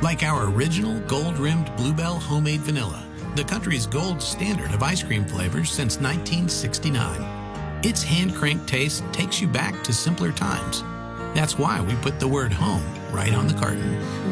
Like our original gold-rimmed Bluebell homemade vanilla, the country's gold standard of ice cream flavors since 1969. Its hand-cranked taste takes you back to simpler times. That's why we put the word home right on the carton.